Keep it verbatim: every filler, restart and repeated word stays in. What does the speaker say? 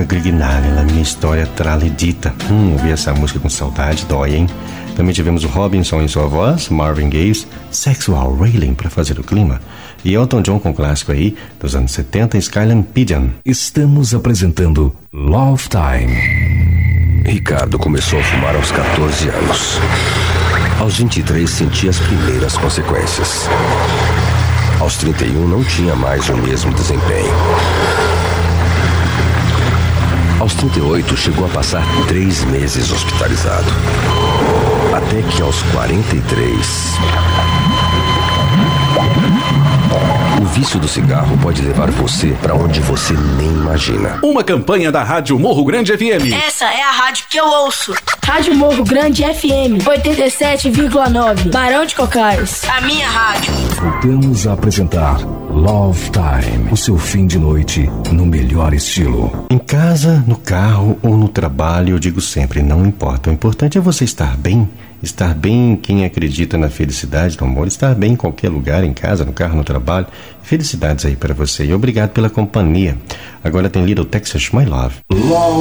Luca Grignani, La Minha História Traledita. Hum, ouvir essa música com saudade, dói, hein? Também tivemos o Robinson em sua voz, Marvin Gaye, Sexual Railing para fazer o clima, e Elton John com o clássico aí dos anos setenta, Skyline Pigeon. Estamos apresentando Love Time. Ricardo começou a fumar aos catorze anos. Aos vinte e três sentia as primeiras consequências. Aos trinta e um não tinha mais o mesmo desempenho. Aos trinta e oito chegou a passar três meses hospitalizado. Até que aos quarenta e três... O vício do cigarro pode levar você para onde você nem imagina. Uma campanha da Rádio Morro Grande F M. Essa é a rádio que eu ouço. Rádio Morro Grande F M, oitenta e sete vírgula nove, Barão de Cocais. A minha rádio. Voltamos a apresentar Love Time, o seu fim de noite no melhor estilo. Em casa, no carro ou no trabalho, eu digo sempre, não importa. O importante é você estar bem. Estar bem, quem acredita na felicidade, no amor, estar bem em qualquer lugar, em casa, no carro, no trabalho. Felicidades aí para você e obrigado pela companhia. Agora tem Little Texas, My Love. Love